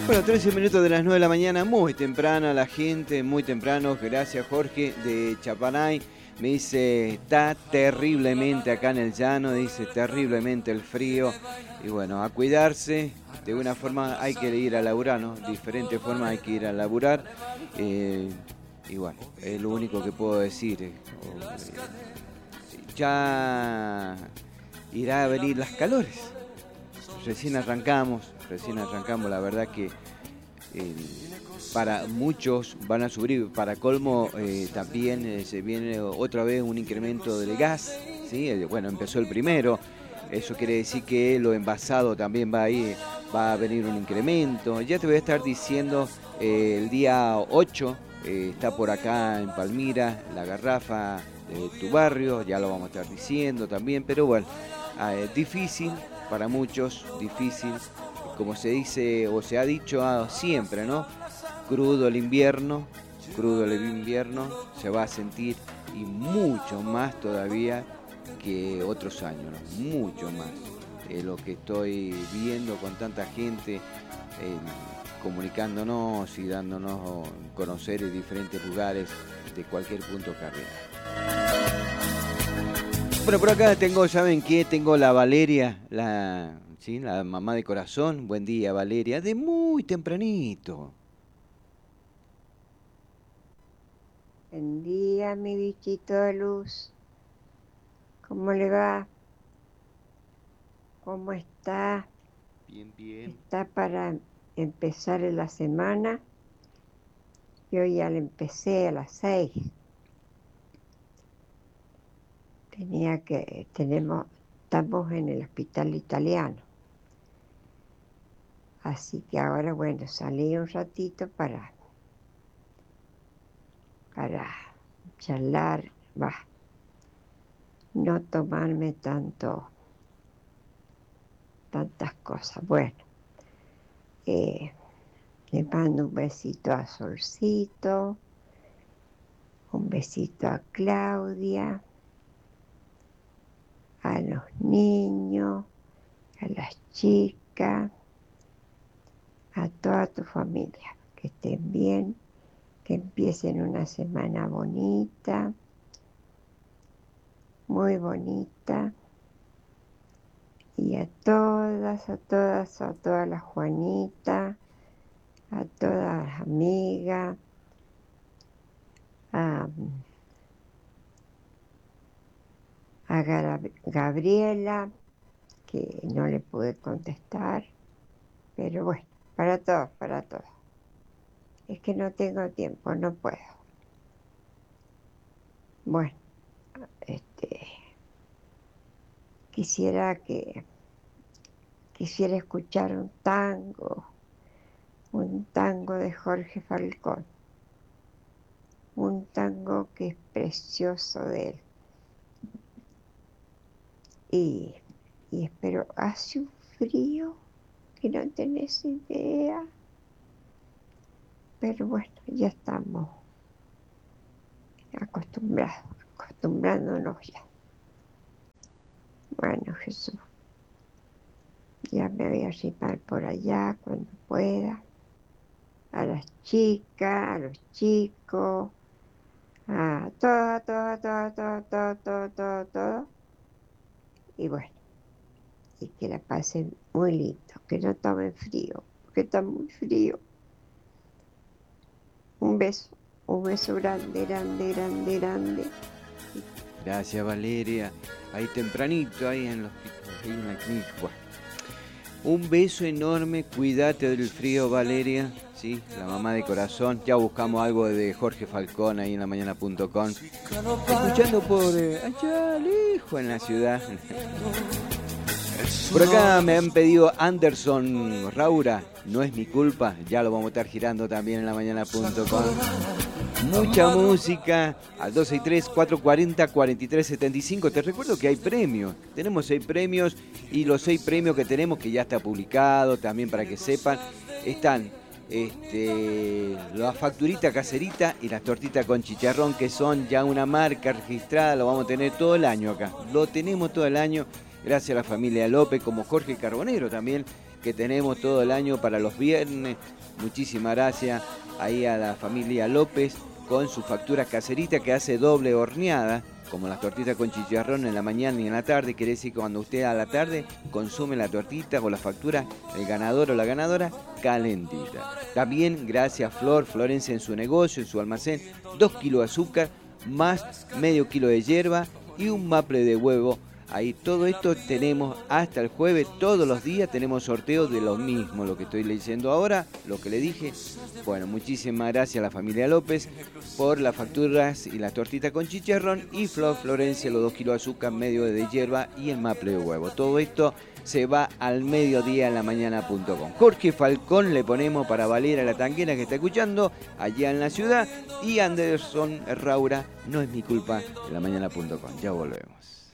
Bueno, 13 minutos de las 9 de la mañana, muy temprano la gente, muy temprano. Gracias, Jorge de Chapanay. Me dice, está terriblemente acá en el llano, dice, terriblemente el frío. Y bueno, a cuidarse. De una forma hay que ir a laburar, ¿no? Diferentes formas hay que ir a laburar. Y bueno, es lo único que puedo decir. Ya irá a venir las calores. Recién arrancamos, la verdad que para muchos van a subir, para colmo también se viene otra vez un incremento del gas, ¿sí? Bueno, empezó el primero, eso quiere decir que lo envasado también va a venir un incremento. Ya te voy a estar diciendo, el día 8 está por acá en Palmira, la garrafa de tu barrio, ya lo vamos a estar diciendo también, pero bueno, difícil para muchos, difícil, como se dice o se ha dicho siempre, ¿no? Crudo el invierno, se va a sentir y mucho más todavía que otros años, ¿no? Mucho más. Lo que estoy viendo con tanta gente comunicándonos y dándonos a conocer en diferentes lugares de cualquier punto cardinal. Bueno, por acá tengo, ¿saben qué? Tengo la Valeria, ¿sí? La mamá de corazón. Buen día, Valeria, de muy tempranito. Buen día, mi bichito de luz. ¿Cómo le va? ¿Cómo está? Bien, bien. Está para empezar la semana. Yo ya la empecé a las 6. Estamos en el hospital italiano. Así que ahora, bueno, salí un ratito para charlar, no tomarme tantas cosas. Bueno, le mando un besito a Solcito, un besito a Claudia, a los niños, a las chicas, a toda tu familia. Que estén bien, que empiecen una semana bonita, muy bonita. Y a todas las Juanitas, a todas las amigas, a Gabriela, que no le pude contestar, pero bueno, para todos. Es que no tengo tiempo, no puedo. Bueno, quisiera escuchar un tango de Jorge Falcón, un tango que es precioso de él. Y espero, hace un frío que no tenés idea, pero bueno, ya estamos acostumbrándonos ya. Bueno, Jesús, ya me voy a arrimar por allá cuando pueda, a las chicas, a los chicos, a todo. Y bueno, y que la pasen muy lindo, que no tomen frío, porque está muy frío. Un beso grande. Gracias, Valeria. Ahí tempranito, ahí en los hay una clínica. Bueno, un beso enorme, cuídate del frío, Valeria, ¿sí? La mamá de corazón. Ya buscamos algo de Jorge Falcón ahí en lamañana.com. Escuchando por allá lejos en la ciudad. Por acá me han pedido Anderson Raura, no es mi culpa, ya lo vamos a estar girando también en lamañana.com. Mucha música al 263-440-4375. Te recuerdo que hay premios, tenemos 6 premios y los 6 premios que tenemos, que ya está publicado también para que sepan, están la facturita caserita y las tortitas con chicharrón, que son ya una marca registrada, lo vamos a tener todo el año acá, lo tenemos todo el año. Gracias a la familia López, como Jorge Carbonero también, que tenemos todo el año para los viernes. Muchísimas gracias ahí a la familia López con su factura caserita que hace doble horneada, como las tortitas con chicharrón en la mañana y en la tarde. Quiere decir que cuando usted a la tarde consume la tortita o la factura, el ganador o la ganadora, calentita. También gracias Florencia en su negocio, en su almacén, 2 kilos de azúcar, más medio kilo de hierba y un maple de huevo. Ahí todo esto tenemos hasta el jueves, todos los días tenemos sorteos de lo mismo, lo que estoy leyendo ahora, lo que le dije. Bueno, muchísimas gracias a la familia López por las facturas y las tortitas con chicharrón y Florencia, los 2 kilos de azúcar, medio de hierba y el maple de huevo. Todo esto se va al mediodía en lamañana.com. Jorge Falcón le ponemos para Valera la tanguera que está escuchando allá en la ciudad y Anderson Raura, no es mi culpa, en lamañana.com. Ya volvemos.